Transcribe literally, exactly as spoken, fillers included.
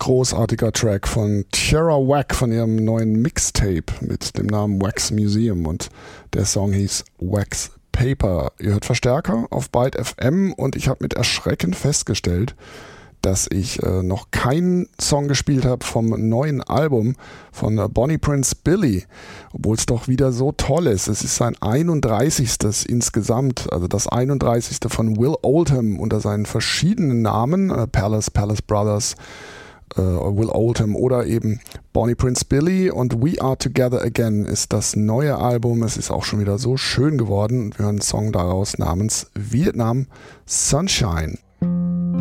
großartiger Track von Tierra Whack von ihrem neuen Mixtape mit dem Namen Wax Museum und der Song hieß Wax Paper. Ihr hört Verstärker auf Byte F M und ich habe mit Erschrecken festgestellt, dass ich äh, noch keinen Song gespielt habe vom neuen Album von äh, Bonnie Prince Billy, obwohl es doch wieder so toll ist. Es ist sein einunddreißigstes insgesamt, also das einunddreißigste von Will Oldham unter seinen verschiedenen Namen, äh, Palace, Palace Brothers, äh, Will Oldham oder eben Bonnie Prince Billy, und We Are Together Again ist das neue Album. Es ist auch schon wieder so schön geworden. Wir hören einen Song daraus namens Vietnam Sunshine.